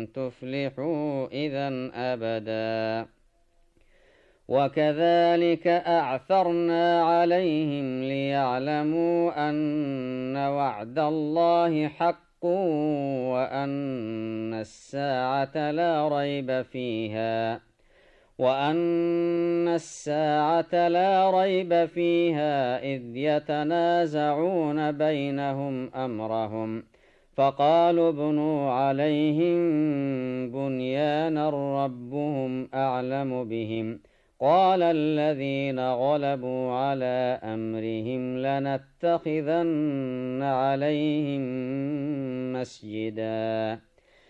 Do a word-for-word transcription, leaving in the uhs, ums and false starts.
تفلحوا إذا أبدا. وكذلك أعثرنا عليهم ليعلموا أن وعد الله حق وأن الساعة لا ريب فيها وأن الساعة لا ريب فيها إذ يتنازعون بينهم أمرهم فقالوا ابنوا عليهم بنيانا ربهم أعلم بهم قال الذين غلبوا على أمرهم لنتخذن عليهم مسجدا